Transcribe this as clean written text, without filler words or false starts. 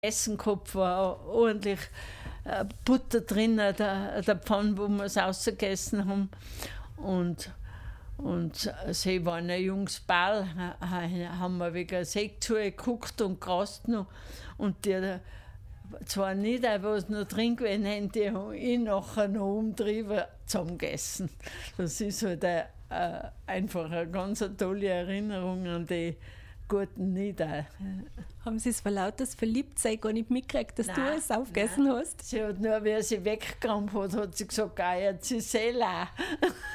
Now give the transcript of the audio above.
Essenkopf war ordentlich Butter drin, der Pfanne, wo wir es rausgegessen haben. Und sie waren ein junges Ball, haben wir wegen Sekt zugeguckt und gerast noch. Und die zwar nicht, was noch drin gewesen haben, die haben ihn nachher noch umtrieben zusammengegessen. Das ist halt einfach eine ganz tolle Erinnerung an die guten Nieder. Haben Sie es vor lauter Verliebtsein gar nicht mitgekriegt, dass du es aufgegessen hast? Sie hat nur, wie sie weggekramt hat, hat sie gesagt, jetzt ist sie